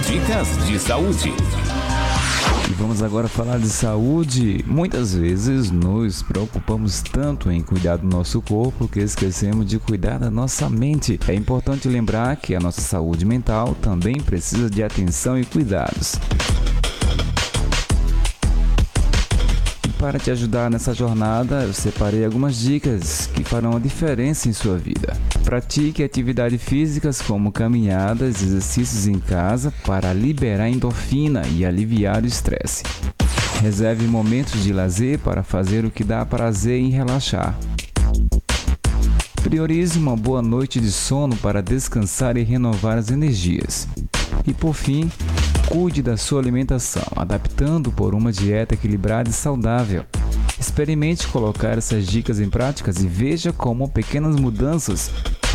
Dicas de saúde. E vamos agora falar de saúde. Muitas vezes nos preocupamos tanto em cuidar do nosso corpo que esquecemos de cuidar da nossa mente. É importante lembrar que a nossa saúde mental também precisa de atenção e cuidados. Para te ajudar nessa jornada, eu separei algumas dicas que farão a diferença em sua vida. Pratique atividades físicas como caminhadas, exercícios em casa para liberar endorfina e aliviar o estresse. Reserve momentos de lazer para fazer o que dá prazer em relaxar. Priorize uma boa noite de sono para descansar e renovar as energias. E por fim, cuide da sua alimentação, adaptando por uma dieta equilibrada e saudável. Experimente colocar essas dicas em práticas e veja como pequenas mudanças